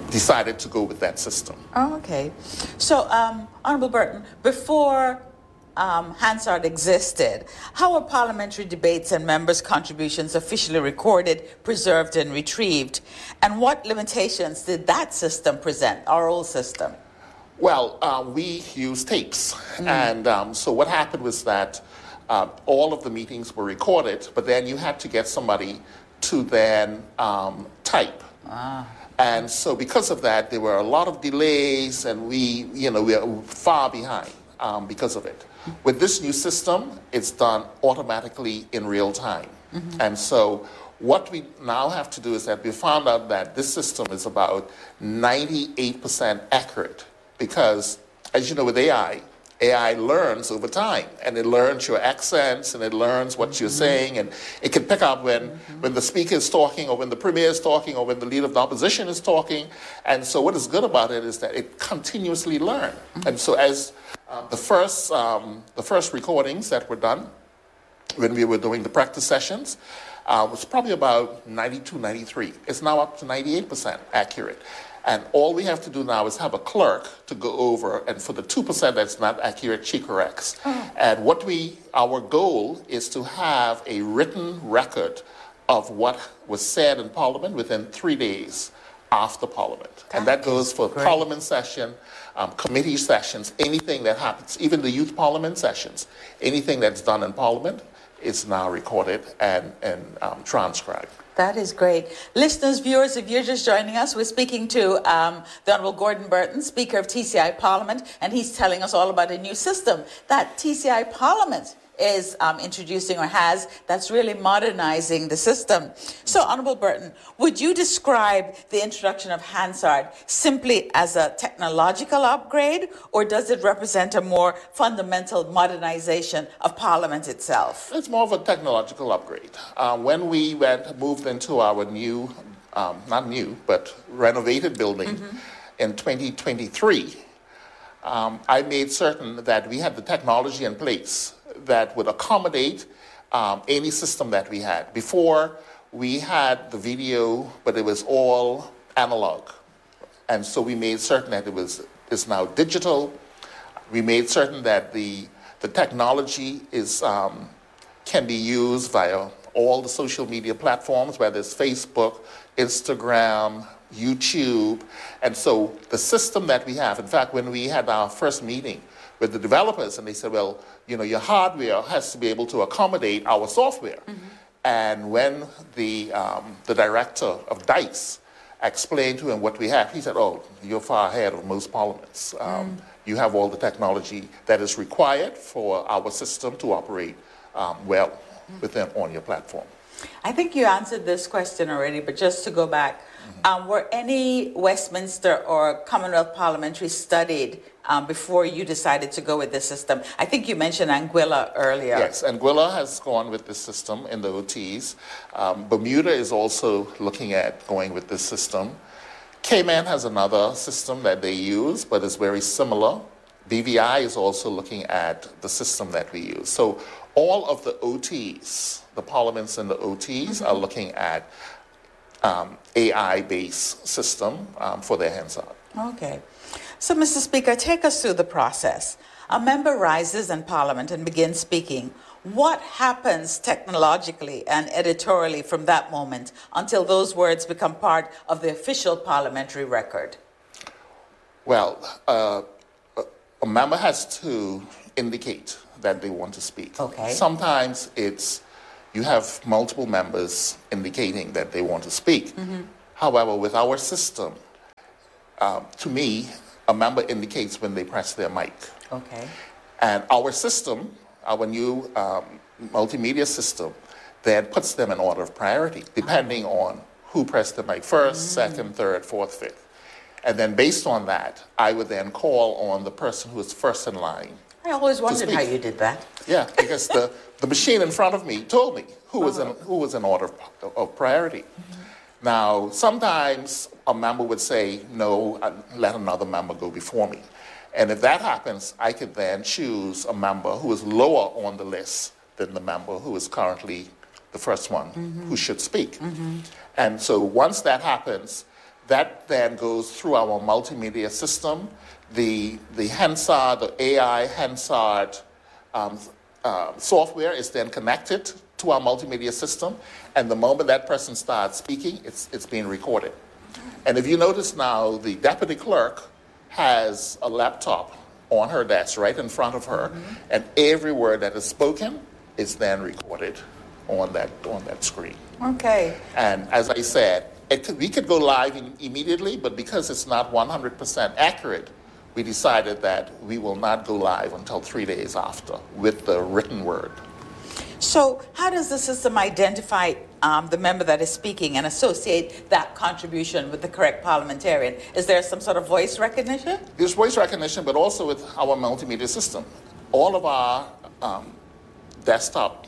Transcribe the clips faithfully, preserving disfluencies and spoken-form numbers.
decided to go with that system. Oh, okay. So, um, Honorable Burton, before um, Hansard existed, how were parliamentary debates and members' contributions officially recorded, preserved, and retrieved? And what limitations did that system present, our old system? Well, uh, we used tapes. Mm. And um, so what happened was that uh, all of the meetings were recorded, but then you had to get somebody to then um, type. Ah. And so because of that, there were a lot of delays, and we, you know, we are far behind um, because of it. With this new system, it's done automatically in real time. Mm-hmm. And so what we now have to do is that we found out that this system is about ninety-eight percent accurate because, as you know, with A I, A I learns over time, and it learns your accents, and it learns what mm-hmm. you're saying, and it can pick up when, mm-hmm. when the speaker is talking, or when the premier is talking, or when the leader of the opposition is talking. And so what is good about it is that it continuously learns. Mm-hmm. And so as uh, the first um, the first recordings that were done, when we were doing the practice sessions, uh, was probably about ninety-two, ninety-three. It's now up to ninety-eight percent accurate. And all we have to do now is have a clerk to go over, and for the two percent that's not accurate, she corrects. Oh. And what we, our goal is to have a written record of what was said in Parliament within three days after Parliament. That and that goes for great. Parliament session, um, committee sessions, anything that happens, even the youth Parliament sessions, anything that's done in Parliament is now recorded and, and um, transcribed. That is great. Listeners, viewers, if you're just joining us, we're speaking to um, the Honorable Gordon Burton, Speaker of T C I Parliament, and he's telling us all about a new system that T C I Parliament is um, introducing or has that's really modernizing the system. So, Honorable Burton, would you describe the introduction of Hansard simply as a technological upgrade, or does it represent a more fundamental modernization of Parliament itself? It's more of a technological upgrade. Uh, when we went moved into our new, um, not new, but renovated building mm-hmm. in twenty twenty-three, um, I made certain that we had the technology in place that would accommodate um, any system that we had. Before, we had the video, but it was all analog. And so we made certain that it was is now digital. We made certain that the, the technology is um, can be used via all the social media platforms, whether it's Facebook, Instagram, YouTube. And so the system that we have, in fact, when we had our first meeting with the developers, and they said, well, you know, your hardware has to be able to accommodate our software. Mm-hmm. And when the um, the director of DICE explained to him what we have, he said, oh, you're far ahead of most parliaments. Um, mm. You have all the technology that is required for our system to operate um, well mm. within on your platform. I think you answered this question already, but just to go back, mm-hmm. um, were any Westminster or Commonwealth parliamentary studied um, before you decided to go with this system? I think you mentioned Anguilla earlier. Yes, Anguilla has gone with this system in the O Ts. Um, Bermuda is also looking at going with this system. Cayman has another system that they use, but it's very similar. B V I is also looking at the system that we use. So all of the O Ts, the parliaments and the O Ts, mm-hmm. are looking at um, A I-based system um, for their Hansard. Okay. So, Mister Speaker, take us through the process. A member rises in Parliament and begins speaking. What happens technologically and editorially from that moment until those words become part of the official parliamentary record? Well, uh, a member has to indicate that they want to speak. Okay. Sometimes it's you have multiple members indicating that they want to speak. Mm-hmm. However, with our system, uh, to me, a member indicates when they press their mic. Okay. And our system, our new um, multimedia system, then puts them in order of priority, depending oh. on who pressed the mic first, mm. second, third, fourth, fifth. And then based on that, I would then call on the person who is first in line. I always wondered how you did that. Yeah, because the, the machine in front of me told me who was in, who was in order of, of priority. Mm-hmm. Now, sometimes a member would say, no, let another member go before me. And if that happens, I could then choose a member who is lower on the list than the member who is currently the first one mm-hmm. who should speak. Mm-hmm. And so once that happens, that then goes through our multimedia system. The, the Hansard, the A I Hansard um, uh, software is then connected to our multimedia system, and the moment that person starts speaking, it's, it's being recorded. And if you notice now, the deputy clerk has a laptop on her desk right in front of her, mm-hmm. and every word that is spoken is then recorded on that, on that screen. Okay. And as I said, it could, we could go live in, immediately, but because it's not one hundred percent accurate, we decided that we will not go live until three days after with the written word. So how does the system identify um, the member that is speaking and associate that contribution with the correct parliamentarian? Is there some sort of voice recognition? There's voice recognition, but also with our multimedia system. All of our um, desktop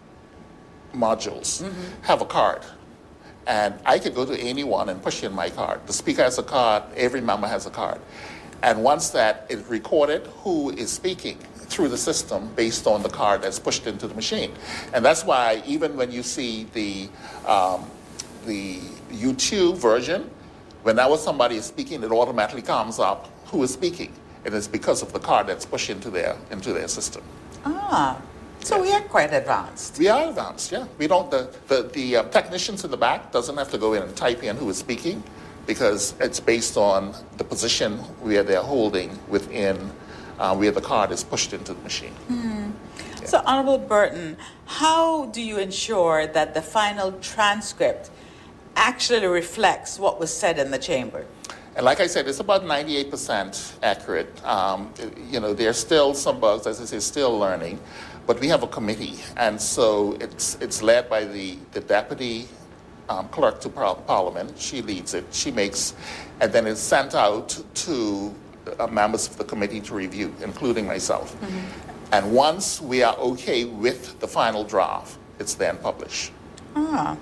modules mm-hmm. have a card. And I could go to anyone and push in my card. The speaker has a card, every member has a card. And once that is recorded, who is speaking through the system based on the card that's pushed into the machine. And that's why even when you see the, um, the YouTube version, whenever somebody is speaking, it automatically comes up who is speaking. And it's because of the card that's pushed into their, into their system. Ah. So yes. We are quite advanced. We are advanced, yeah. We don't, the, the, the uh, technicians in the back doesn't have to go in and type in who is speaking because it's based on the position where they're holding within uh, where the card is pushed into the machine. Mm. Yeah. So Honorable Burton, how do you ensure that the final transcript actually reflects what was said in the chamber? And like I said, it's about ninety-eight percent accurate. Um, you know, there's still some bugs, as I say, still learning. But we have a committee, and so it's it's led by the, the deputy um, clerk to par- Parliament. She leads it. She makes, and then it's sent out to uh, members of the committee to review, including myself. Mm-hmm. And once we are okay with the final draft, it's then published. Ah.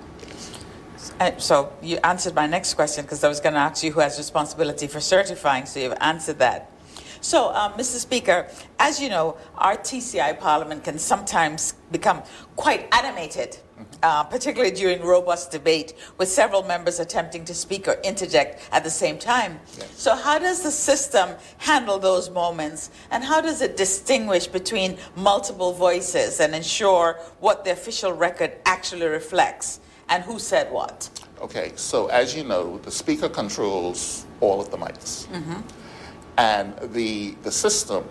Uh, so you answered my next question because I was going to ask you who has responsibility for certifying, so you've answered that. So, um, Mister Speaker, as you know, our T C I Parliament can sometimes become quite animated, mm-hmm. uh, particularly during robust debate, with several members attempting to speak or interject at the same time. Yes. So how does the system handle those moments, and how does it distinguish between multiple voices and ensure what the official record actually reflects, and who said what? Okay, so as you know, the Speaker controls all of the mics. Mm-hmm. And the, the system,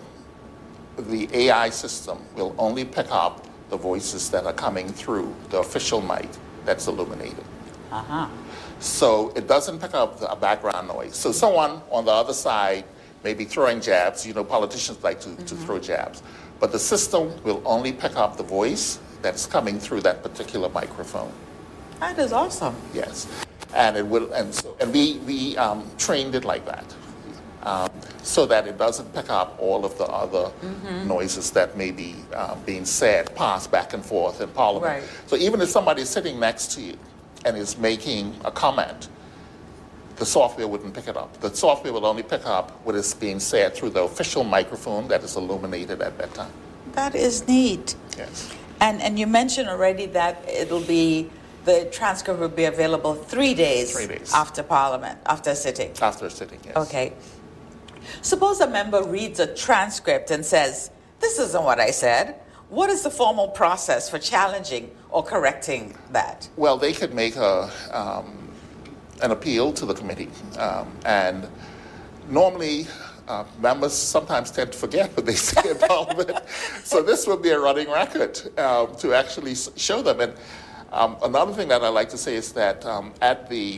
the A I system, will only pick up the voices that are coming through the official mic that's illuminated. Uh-huh. So it doesn't pick up the background noise. So someone on the other side may be throwing jabs. You know, politicians like to, mm-hmm. to throw jabs. But the system will only pick up the voice that's coming through that particular microphone. That is awesome. Yes. And it will, and so, and we, we um, trained it like that. Um, so that it doesn't pick up all of the other mm-hmm. noises that may be uh, being said, passed back and forth in Parliament. Right. So even if somebody is sitting next to you and is making a comment, the software wouldn't pick it up. The software will only pick up what is being said through the official microphone that is illuminated at that time. That is neat. Yes. And, and you mentioned already that it'll be, the transcript will be available three days, three days. after Parliament, after a sitting. After a sitting, yes. Okay. Suppose a member reads a transcript and says, this isn't what I said. What is the formal process for challenging or correcting that? Well, they could make a, um, an appeal to the committee. Um, and normally, uh, members sometimes tend to forget what they say in Parliament. So this would be a running record um, to actually show them. And um, another thing that I like to say is that um, at the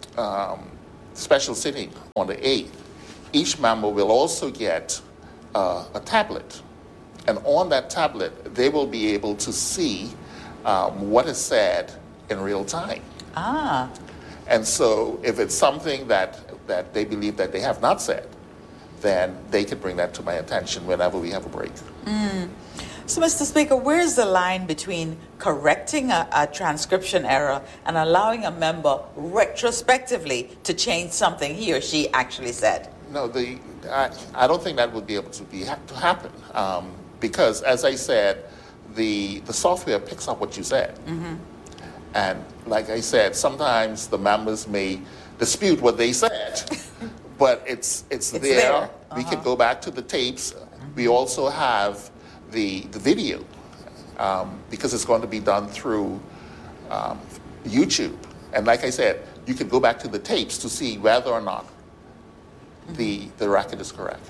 um, special sitting on the eighth, each member will also get uh, a tablet. And on that tablet, they will be able to see um, what is said in real time. Ah. And so if it's something that, that they believe that they have not said, then they can bring that to my attention whenever we have a break. Mm. So, Mister Speaker, where's the line between correcting a, a transcription error and allowing a member retrospectively to change something he or she actually said? No, the I, I don't think that would be able to be to happen um, because, as I said, the the software picks up what you said, mm-hmm. and like I said, sometimes the members may dispute what they said, but it's it's, It's there. there. We can Uh-huh. go back to the tapes. We also have the the video um, because it's going to be done through um, YouTube. And like I said, you can go back to the tapes to see whether or not the the record is correct.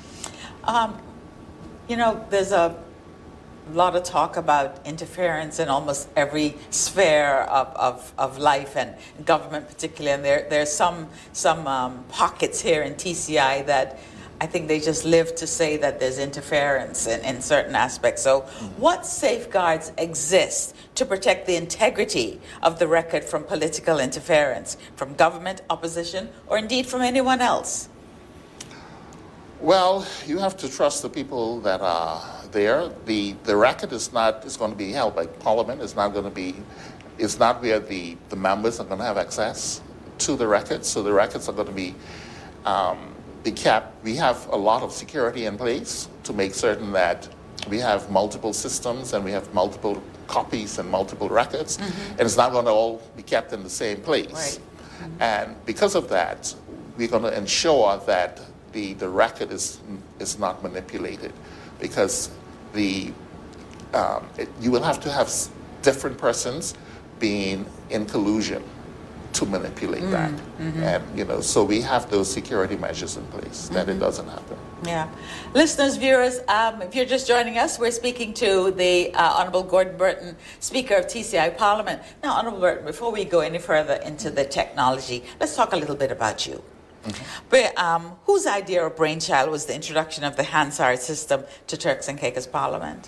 You know, there's a lot of talk about interference in almost every sphere of, of, of life and government particularly. And there there's some some um, pockets here in T C I that I think they just live to say that there's interference in, in certain aspects. So what safeguards exist to protect the integrity of the record from political interference, from government, opposition, or indeed from anyone else? Well, you have to trust the people that are there. The the record is not is going to be held by Parliament. It's not going to be, it's not where the, the members are going to have access to the records. So the records are going to be um, be kept. We have a lot of security in place to make certain that we have multiple systems and we have multiple copies and multiple records, mm-hmm. and it's not going to all be kept in the same place. Right. Mm-hmm. And because of that, we're going to ensure that the, the record is is not manipulated, because the um, it, you will have to have s- different persons being in collusion to manipulate mm, that, mm-hmm. and you know, so we have those security measures in place mm-hmm. that it doesn't happen. Yeah, listeners, viewers, um, if you're just joining us, we're speaking to the uh, Honourable Gordon Burton, Speaker of T C I Parliament. Now, Honourable Burton, before we go any further into the technology, let's talk a little bit about you. Mm-hmm. But, um, whose idea or brainchild was the introduction of the Hansard system to Turks and Caicos Parliament?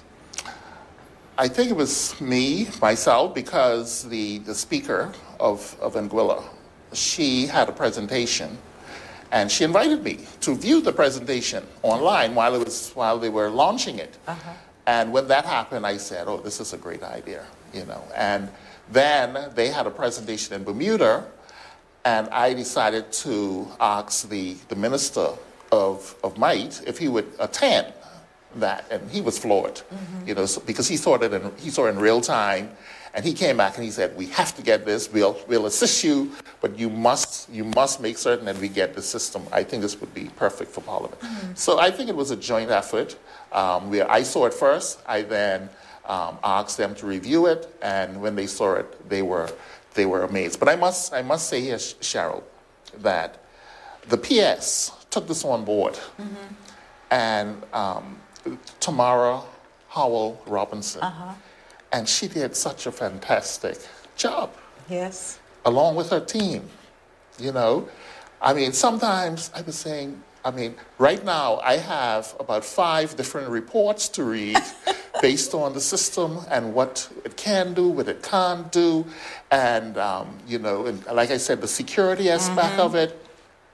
I think it was me, myself, because the, the Speaker of, of Anguilla, she had a presentation, and she invited me to view the presentation online while it was while they were launching it. Uh-huh. And when that happened, I said, "Oh, this is a great idea," you know. And then they had a presentation in Bermuda. And I decided to ask the, the Minister of, of Might if he would attend that, and he was floored, mm-hmm. you know, so, because he saw it in he saw it in real time, and he came back and he said, "We have to get this. We'll we'll assist you, but you must you must make certain that we get the system. I think this would be perfect for Parliament." Mm-hmm. So I think it was a joint effort. Um, where I saw it first, I then um, asked them to review it, and when they saw it, they were. They were amazed. But I must, I must say here, Cheryl, that the P S took this on board. Mm-hmm. And um, Tamara Howell Robinson, uh-huh. and she did such a fantastic job. Yes. Along with her team, you know. I mean, sometimes I was saying, I mean, right now I have about five different reports to read based on the system and what it can do, what it can't do, and, um, you know, and like I said, the security aspect mm-hmm. of it.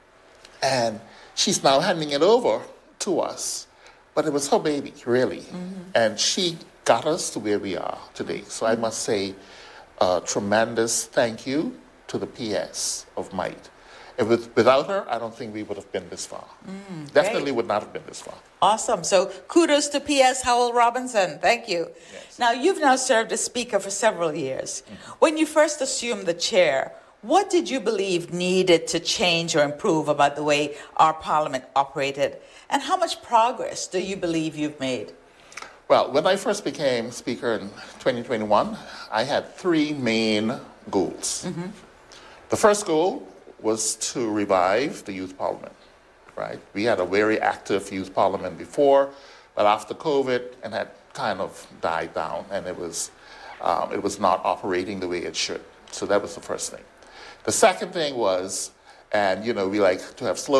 And she's now handing it over to us. But it was her baby, really. Mm-hmm. And she got us to where we are today. So I must say a tremendous thank you to the P S of Might. And with, without her, I don't think we would have been this far. Mm, Definitely would not have been this far. Awesome. So kudos to P S Howell Robinson. Thank you. Yes. Now, you've now served as Speaker for several years. Mm-hmm. When you first assumed the chair, what did you believe needed to change or improve about the way our Parliament operated? And how much progress do you believe you've made? Well, when I first became Speaker in twenty twenty-one, I had three main goals. Mm-hmm. The first goal was to revive the youth parliament, right? We had a very active youth parliament before, but after COVID, it had kind of died down, and it was um, it was not operating the way it should. So that was the first thing. The second thing was, and you know, we like to have slow